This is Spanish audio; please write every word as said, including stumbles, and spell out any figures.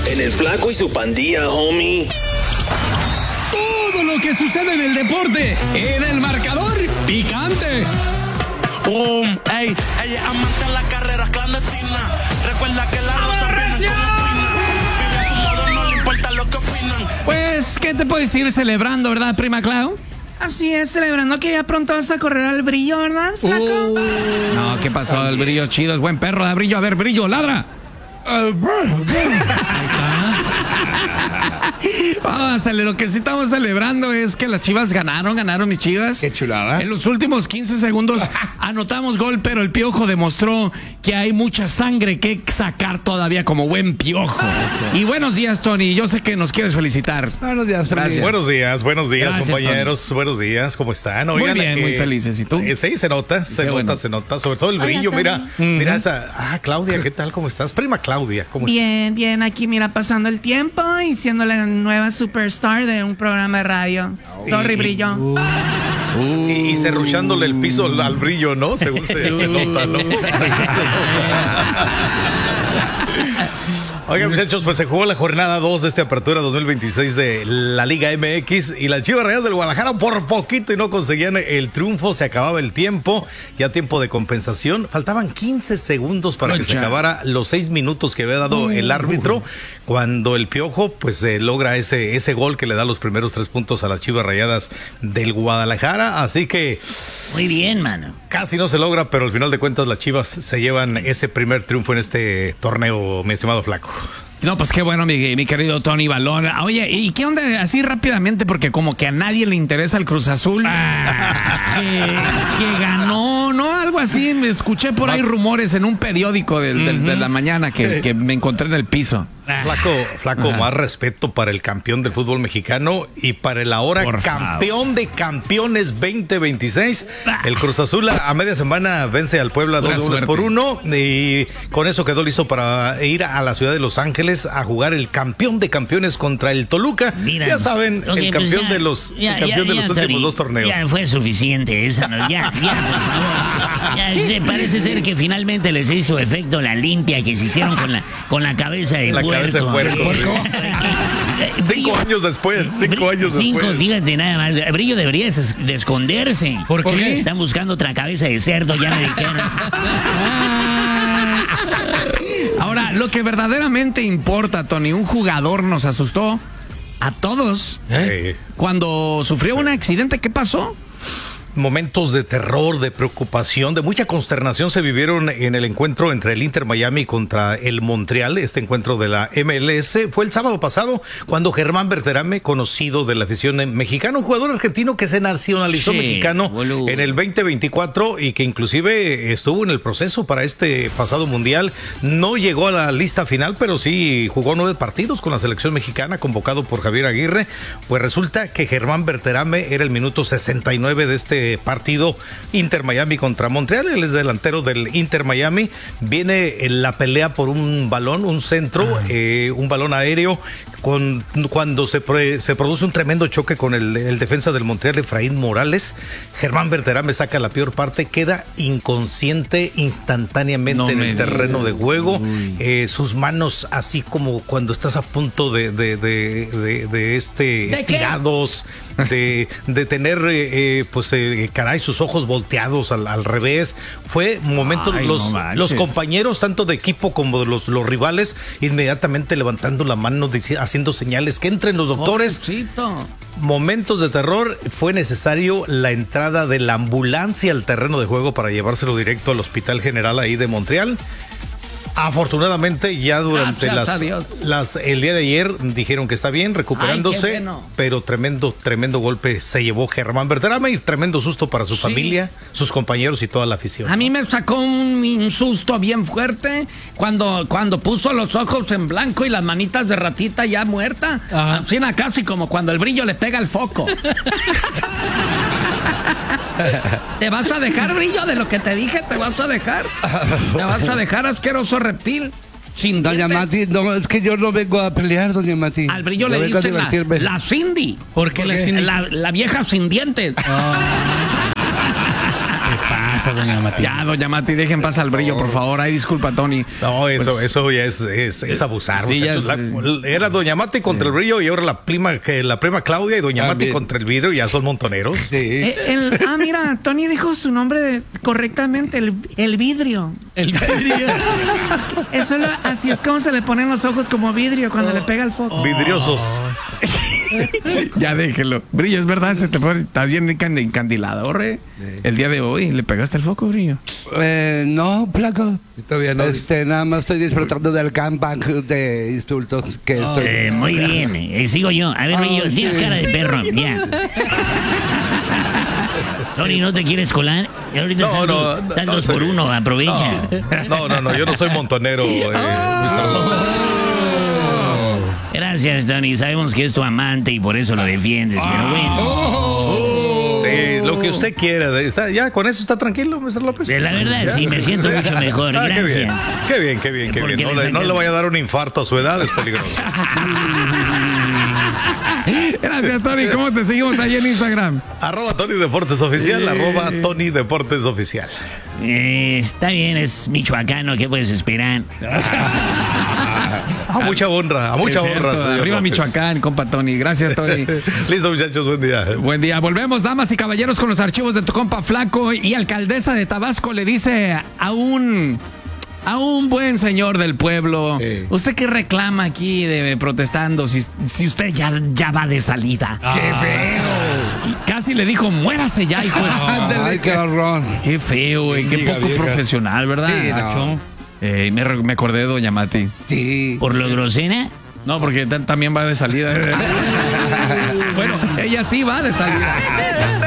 En el Flaco y su pandilla, homie. Todo lo que sucede en el deporte, en el marcador picante. Um, ey, ella es amante de las carreras clandestinas. Recuerda que la rosa viene con espina. Vive a su modo, no le importa lo que opinan. Pues, ¿qué te puedo decir? Celebrando, ¿verdad, prima Clau? Así es, celebrando que ya pronto vas a correr al Brillo, ¿verdad, Flaco? Uh, no, ¿qué pasó? El Brillo chido, es buen perro de Brillo. A ver, Brillo, ladra. Vamos, lo que sí estamos celebrando es que las Chivas ganaron, ganaron mis Chivas. Qué chulada. En los últimos quince segundos anotamos gol, pero el Piojo demostró que hay mucha sangre que sacar todavía como buen Piojo. Y buenos días, Tony. Yo sé que nos quieres felicitar. Buenos días, Gracias. Buenos días, buenos días, Gracias, compañeros. Tony. Buenos días, ¿cómo están? Oigan, muy bien, eh, muy felices. ¿Y tú? Eh, sí, se nota, se Qué nota, bueno. se nota. Sobre todo el brillo, Hola, mira, Tony. mira esa. Ah, Claudia, ¿qué tal? ¿Cómo estás? Prima Claudia, ¿cómo estás? Bien, bien, aquí mira, pasando el tiempo y siendo la nueva superstar de un programa de radio. Sorry, Y- Brillo. Uh. Y, y cerruchándole el piso al, al brillo, ¿no? Según se, se nota, ¿no? Según se nota. Oigan, muchachos, pues se jugó la jornada dos de esta apertura dos mil veintiséis de la Liga M X y las Chivas Rayadas del Guadalajara por poquito y no conseguían el triunfo. Se acababa el tiempo, ya tiempo de compensación. Faltaban quince segundos para que se acabara los seis minutos que había dado el árbitro cuando el Piojo pues eh, logra ese, ese gol que le da los primeros tres puntos a las Chivas Rayadas del Guadalajara. Así que Muy bien, mano. casi no se logra, pero al final de cuentas las Chivas se llevan ese primer triunfo en este torneo, mi estimado Flaco. No, pues qué bueno, mi, mi querido Tony Balón. Oye, ¿y qué onda? Así rápidamente, porque como que a nadie le interesa el Cruz Azul. Ah, que, que ganó, ¿no? Algo así. Me escuché por ahí rumores en un periódico del, del, de la mañana que, que me encontré en el piso. Flaco, flaco, más respeto para el campeón del fútbol mexicano y para el ahora Por campeón de campeones veinte veintiséis. El Cruz Azul a, a media semana vence al Puebla Buena dos goles suerte. por uno y con eso quedó listo para ir a la ciudad de Los Ángeles a jugar el campeón de campeones contra el Toluca. Mira, ya saben, ok, el pues campeón ya, de los, ya, el campeón ya, de los ya, últimos Tony, dos torneos. Ya fue suficiente esa, ¿no? Ya, ya, por favor. Ya, se- parece ser que finalmente les hizo efecto la limpia que se hicieron con la, con la cabeza de La puerco. cabeza de puerco. Eh, Cinco Brillo- años después, cinco Bri- años cinco, después. fíjate nada más. Brillo debería des- de esconderse. ¿Por qué? Están buscando otra cabeza de cerdo, ya me dijeron. Ahora, lo que verdaderamente importa, Tony, un jugador nos asustó a todos Sí. cuando sufrió un accidente. ¿Qué pasó? Momentos de terror, de preocupación, de mucha consternación se vivieron en el encuentro entre el Inter Miami contra el Montreal. Este encuentro de la M L S fue el sábado pasado cuando Germán Berterame, conocido de la afición mexicana, un jugador argentino que se nacionalizó Sí, mexicano boludo. en el veinte veinticuatro y que inclusive estuvo en el proceso para este pasado mundial. No llegó a la lista final, pero sí jugó nueve partidos con la selección mexicana, convocado por Javier Aguirre. Pues resulta que Germán Berterame era el minuto sesenta y nueve de este partido Inter Miami contra Montreal. Él es delantero del Inter Miami. Viene en la pelea por un balón, un centro, eh, un balón aéreo. Con, cuando se, pre- se produce un tremendo choque con el, el defensa del Montreal, Efraín Morales, Germán Berterame saca la peor parte, queda inconsciente instantáneamente No en me el terreno de digas. juego. Uy. Eh, sus manos así como cuando estás a punto de, de, de, de, de este estirados, de, de tener eh, eh, pues eh, caray, sus ojos volteados al, al revés. Fue momentos, Ay, los, no manches. los compañeros tanto de equipo como de los, los rivales inmediatamente levantando la mano, dici- haciendo señales que entren los doctores. Pobrecito. Momentos de terror. Fue necesario la entrada de la ambulancia al terreno de juego para llevárselo directo al Hospital General ahí de Montreal. Afortunadamente ya durante Gracias a las, Dios. las el día de ayer dijeron que está bien, recuperándose, Ay, qué bueno. pero tremendo, tremendo golpe se llevó Germán Berterame y tremendo susto para su Sí. familia, sus compañeros y toda la afición. A mí me sacó un, un susto bien fuerte cuando, cuando puso los ojos en blanco y las manitas de ratita ya muerta. Así na, casi como cuando el brillo le pega al foco. ¿Te vas a dejar, Brillo, de lo que te dije? ¿Te vas a dejar? ¿Te vas a dejar, asqueroso reptil? Sin Doña dientes. Mati, no, es que yo no vengo a pelear, doña Mati. Al Brillo Yo le vengo a dicen la, divertirme. la Cindy. ¿Por qué ¿Por la qué? Cindy? La, la vieja sin dientes. pasa, doña Mati? Ya, doña Mati, dejen pasar al brillo, por favor. Ay, disculpa, Tony. No, eso, Pues, eso ya es, es, es abusar. sí, ya muchachos. es- La- era doña Mati contra el brillo y ahora la prima, que la prima Claudia y doña Mati También. contra el vidrio, ya son montoneros. Sí. Eh, el- ah, mira, Tony dijo su nombre de- correctamente, el, el vidrio. El vidrio. Eso lo- así es como se le ponen los ojos como vidrio cuando le pega el foco. Vidriosos. Ya déjelo. Brillo, es verdad, se te fue. Estás bien encand- encandilador, ¿eh? El día de hoy, ¿le pegaste el foco, Brillo? Eh, no, placo. Todavía no. Este, nada más estoy disfrutando del gangbang de insultos que estoy. Eh, muy bien, eh, sigo yo. A ver, Ah, Brillo, tienes sí. cara de perro, ya. Tony, ¿no te quieres colar? Ahorita No, están, no, dos- no, están no, dos soy- por uno, aprovecha. No, no, no, yo no soy montonero. eh, mister López. Gracias, Tony. Sabemos que es tu amante y por eso lo defiendes, pero bueno. Sí, lo que usted quiera. de- está- ya, con eso está tranquilo, mister López. De la verdad, Ya. sí, me siento mucho mejor. Ah, qué bien, Gracias. qué bien, qué bien, qué ¿Por bien. qué No le le, no sacas? le vaya a dar un infarto a su edad, es peligroso. Gracias, Tony. ¿Cómo te seguimos ahí en Instagram? Arroba Tony Deportes Oficial, arroba Tony Deportes Oficial. Eh, está bien, es michoacano, ¿qué puedes esperar? A mucha honra, a mucha Es cierto, honra. señor Arriba López. Michoacán, compa Tony. Gracias, Tony. Listo, muchachos, buen día. Buen día. Volvemos, damas y caballeros, con los archivos de tu compa Flaco. Y alcaldesa de Tabasco le dice a un... A un buen señor del pueblo. Sí. ¿Usted qué reclama aquí de protestando si, si usted ya, ya va de salida? ¡Qué feo! Casi le dijo, muérase ya, hijo de... Ay, qué horror. Qué feo, güey. Qué Diga, poco vieja. profesional, ¿verdad? Sí, no. Nacho? Eh, me, re- me acordé de doña Mati. Sí. ¿Por lo grosera? No, porque ta- también va de salida. Bueno, ella sí va de salida.